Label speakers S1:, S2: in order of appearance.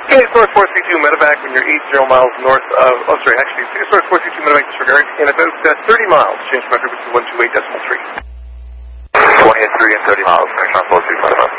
S1: Okay, Source 432 medevac when you're 80 miles north of, Source 432 medevac disregard, and about 30 miles, change my frequency 128.3.
S2: 20 and 3 and 30 miles, Next on 432 medevac.